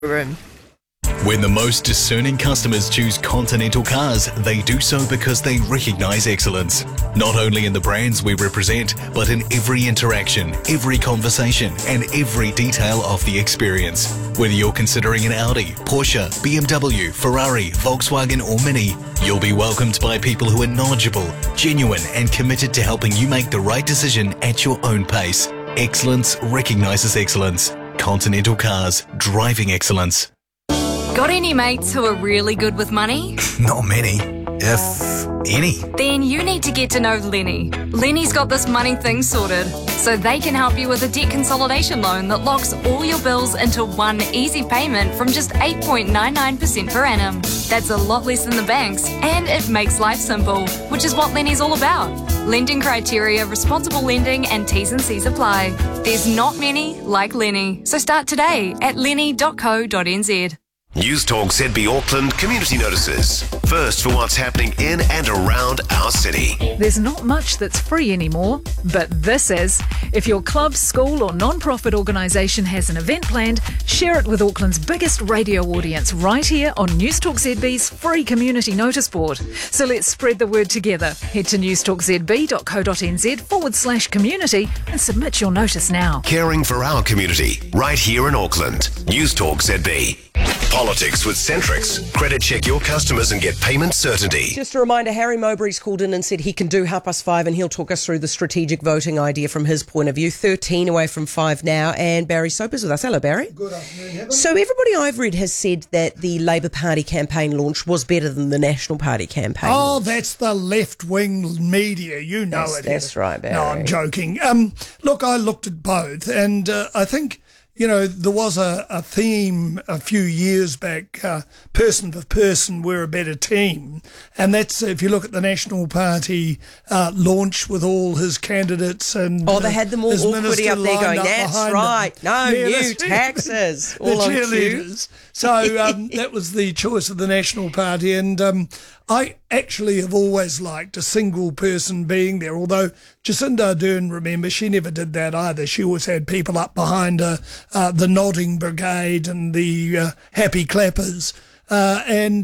room. When the most discerning customers choose Continental Cars, they do so because they recognise excellence. Not only in the brands we represent, but in every interaction, every conversation, and every detail of the experience. Whether you're considering an Audi, Porsche, BMW, Ferrari, Volkswagen or Mini, you'll be welcomed by people who are knowledgeable, genuine, and committed to helping you make the right decision at your own pace. Excellence recognises excellence. Continental Cars, driving excellence. Got any mates who are really good with money? Not many, if any. Then you need to get to know Lenny. Lenny's got this money thing sorted, so they can help you with a debt consolidation loan that locks all your bills into one easy payment from just 8.99% per annum. That's a lot less than the banks, and it makes life simple, which is what Lenny's all about. Lending criteria, responsible lending, and T's and C's apply. There's not many like Lenny, so start today at lenny.co.nz. News Talk ZB Auckland community notices. First for what's happening in and around our city. There's not much that's free anymore, but this is. If your club, school or non-profit organisation has an event planned, share it with Auckland's biggest radio audience right here on News Talk ZB's free community notice board. So let's spread the word together. Head to newstalkzb.co.nz/community and submit your notice now. Caring for our community right here in Auckland. News Talk ZB. Politics with Centrix. Credit check your customers and get payment certainty. Just a reminder, Harry Mowbray's called in and said he can do 5:30 and he'll talk us through the strategic voting idea from his point of view. 13 away from 5 now, and Barry Soper's with us. Hello, Barry. Good afternoon, Heather. So everybody I've read has said that the Labour Party campaign launch was better than the National Party campaign. Oh, that's the left-wing media. You know it. That's right, Barry. No, I'm joking. Look, I looked at both, and I think, you know, there was a theme a few years back, person for person, we're a better team. And that's, if you look at the National Party launch with all his candidates and... Oh, they had them all awkwardly up there going, that's right, no new taxes. The cheerleaders. So that was the choice of the National Party. And I actually have always liked a single person being there, although Jacinda Ardern, remember, she never did that either. She always had people up behind her, the nodding brigade and the happy clappers. And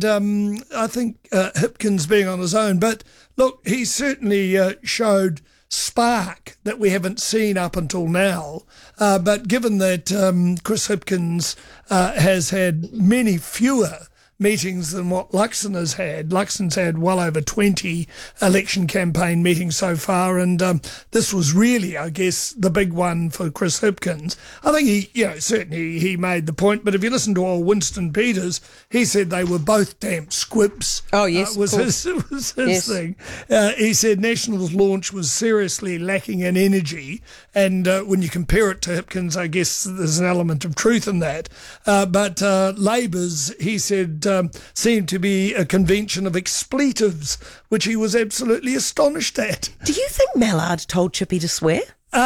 I think Hipkins being on his own. But look, he certainly showed spark that we haven't seen up until now. But given that Chris Hipkins has had many fewer meetings than what Luxon has had. Luxon's had well over 20 election campaign meetings so far, and this was really, I guess, the big one for Chris Hipkins. I think he, certainly he made the point, but if you listen to old Winston Peters, he said they were both damn squibs. Oh, yes, was his thing. He said National's launch was seriously lacking in energy, and when you compare it to Hipkins, I guess there's an element of truth in that. But Labour's, he said, seemed to be a convention of expletives, which he was absolutely astonished at. Do you think Mallard told Chippy to swear?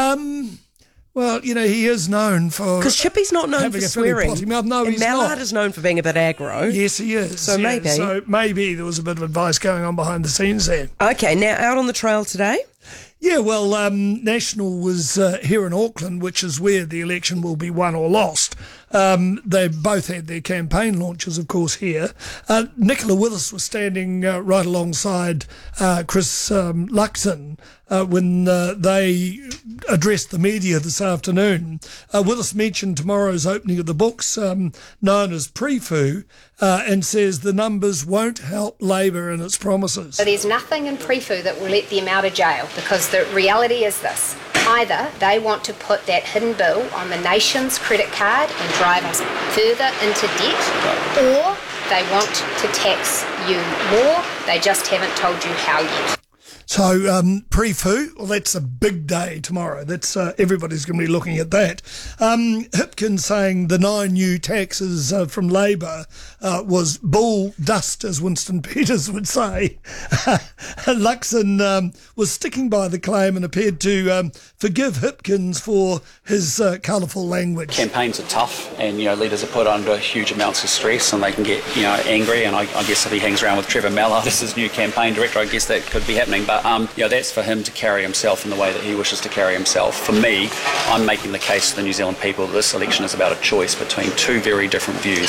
Well, he is known for... Because Chippy's not known for swearing. No, he's Mallard not. is known for being a bit aggro. Yes, he is. So maybe. So maybe there was a bit of advice going on behind the scenes there. Okay, now out on the trail today? Yeah, well, National was here in Auckland, which is where the election will be won or lost. They both had their campaign launches, of course, here. Nicola Willis was standing right alongside Chris Luxon when they addressed the media this afternoon. Willis mentioned tomorrow's opening of the books, known as Prefu, and says the numbers won't help Labour in its promises. So there's nothing in Prefu that will let them out of jail, because the reality is this. Either they want to put that hidden bill on the nation's credit card and drive us further into debt, or they want to tax you more. They just haven't told you how yet. So, Prefu, well, that's a big day tomorrow. That's everybody's going to be looking at that. Hipkins saying the 9 new taxes from Labour was bull dust, as Winston Peters would say. Luxon was sticking by the claim and appeared to forgive Hipkins for his colourful language. Campaigns are tough, and leaders are put under huge amounts of stress, and they can get angry. And I guess if he hangs around with Trevor Mallard as his new campaign director, I guess that could be happening. But But that's for him to carry himself in the way that he wishes to carry himself. For me, I'm making the case to the New Zealand people that this election is about a choice between two very different views.